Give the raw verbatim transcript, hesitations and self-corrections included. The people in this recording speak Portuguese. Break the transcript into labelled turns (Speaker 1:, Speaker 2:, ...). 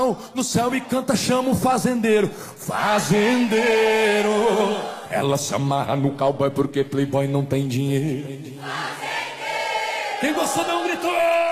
Speaker 1: mão no céu e canta, chama o fazendeiro. Fazendeiro. Ela se amarra no cowboy porque playboy não tem dinheiro. Fazendeiro. Quem gostou dá um grito.